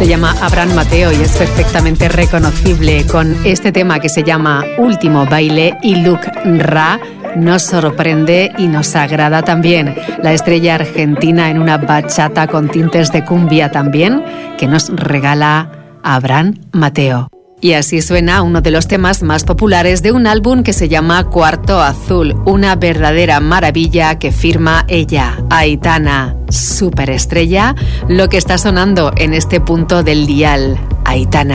Se llama Abraham Mateo y es perfectamente reconocible con este tema que se llama Último Baile, y Luke Ra nos sorprende y nos agrada también. La estrella argentina en una bachata con tintes de cumbia también, que nos regala Abraham Mateo. Y así suena uno de los temas más populares de un álbum que se llama Cuarto Azul, una verdadera maravilla que firma ella, Aitana, superestrella, lo que está sonando en este punto del dial. Aitana.